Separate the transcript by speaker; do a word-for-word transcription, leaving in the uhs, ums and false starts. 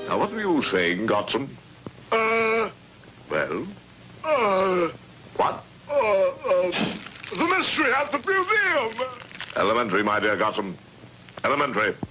Speaker 1: Now, what were you saying, Gotson?
Speaker 2: Uh,
Speaker 1: Well,
Speaker 2: uh,
Speaker 1: what?
Speaker 2: uh, uh, the mystery at the museum.
Speaker 1: Elementary, my dear Gotson. Elementary.